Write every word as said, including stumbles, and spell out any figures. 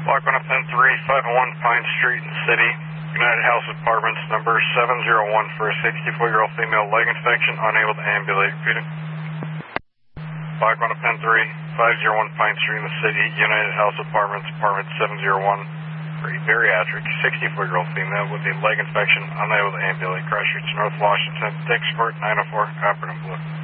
Block one up ten three, five oh one Pine Street in the city. United House Apartments, number seven zero one for a sixty-four-year-old female leg infection, unable to ambulate. Repeating. Block one up ten three, five oh one Pine Street in the city. United House Apartments, apartment seven zero one for a bariatric sixty-four-year-old female with a leg infection, unable to ambulate. Cross Streets, North Washington, Dix Court, nine oh four, Copperton Blue.